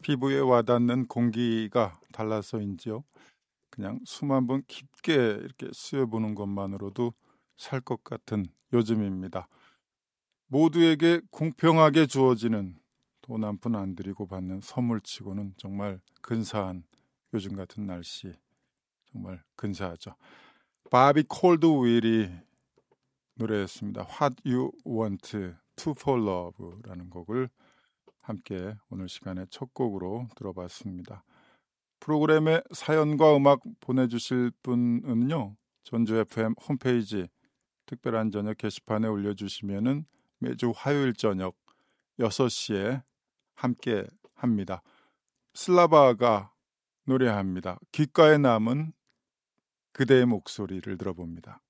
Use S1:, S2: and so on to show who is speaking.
S1: 피부에 와닿는 공기가 달라서인지요. 그냥 숨 한번 깊게 이렇게 쉬어보는 것만으로도 살 것 같은 요즘입니다. 모두에게 공평하게 주어지는 돈 한 푼 안 들이고 받는 선물치고는 정말 근사한 요즘 같은 날씨 정말 근사하죠. 바비 콜드윌이 노래했습니다. What You Want to For Love라는 곡을 함께 오늘 시간에 첫 곡으로 들어봤습니다. 프로그램에 사연과 음악 보내주실 분은요. 전주 FM 홈페이지 특별한 저녁 게시판에 올려주시면은 매주 화요일 저녁 6시에 함께 합니다. 슬라바가 노래합니다. 귓가에 남은 그대의 목소리를 들어봅니다.